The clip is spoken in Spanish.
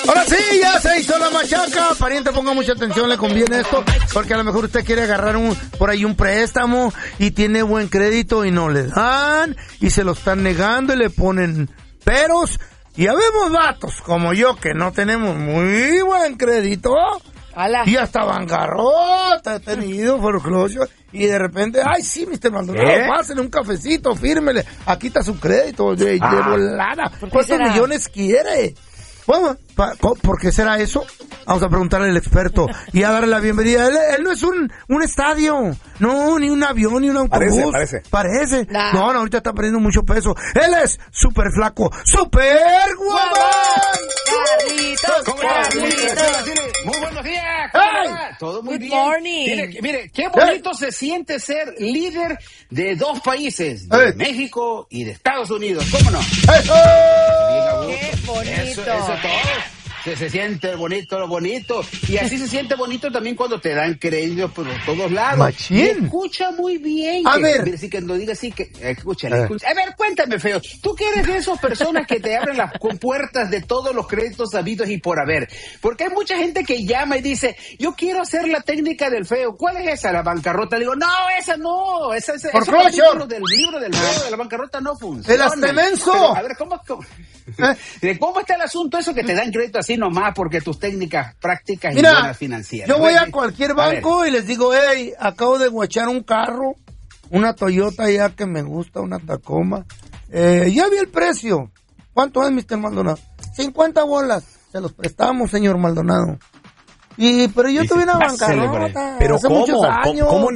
Ahora sí, ya se hizo la machaca. Pariente, ponga mucha atención, le conviene esto, porque a lo mejor usted quiere agarrar por ahí un préstamo y tiene buen crédito y no le dan, y se lo están negando y le ponen peros. Y habemos vatos como yo que no tenemos muy buen crédito. ¡Hala! Y hasta bancarrota he tenido, foreclosure, y de repente, ay, sí, Mr. Maldonado, pásenle un cafecito, fírmele, aquí está su crédito de volada. ¿Cuántos millones quiere? Bueno, ¿por qué será eso? Vamos a preguntarle al experto y a darle la bienvenida. Él no es un estadio, no, ni un avión, ni un autobús. Parece. Nah. No, ahorita está perdiendo mucho peso. Él es súper flaco, súper guapón. Carlitos. Muy buenos días. Hey. Todo muy Good bien. Morning. Mire, qué bonito se siente ser líder de dos países, de México y de Estados Unidos. ¿Cómo no? Qué bonito. Eso todo. Se siente bonito lo bonito. Y así se siente bonito también cuando te dan créditos por todos lados. Machín. Y escucha muy bien. A ver. Mire, sí que no diga así que... Escúchale. A ver, cuéntame, feo. ¿Tú qué eres de esas personas que te abren las compuertas de todos los créditos habidos y por haber? Porque hay mucha gente que llama y dice, yo quiero hacer la técnica del feo. ¿Cuál es esa? ¿La bancarrota? Le digo, no, esa no. Esa del libro del feo de la bancarrota no funciona. ¡El astemenso! Pero, a ver, ¿cómo está el asunto eso que te dan crédito así nomás porque tus técnicas prácticas y buenas financieras? Yo voy a cualquier banco y les digo, hey, acabo de guachar un carro, una Toyota ya que me gusta, una Tacoma. Ya vi el precio. ¿Cuánto es, Mr. Maldonado? 50 bolas. Se los prestamos, señor Maldonado. Pero yo tuve una bancarrota. Pero hace muchos años. ¿Cómo